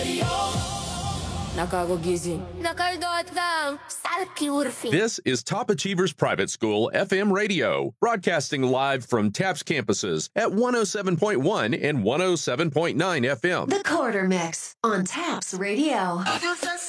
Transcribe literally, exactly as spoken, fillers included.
Nakakagising. Nakaldotang. Salki urfi. This is Top Achievers Private School F M Radio, broadcasting live from TAPS campuses at one oh seven point one and one oh seven point nine F M. The Quarter Mix on TAPS Radio.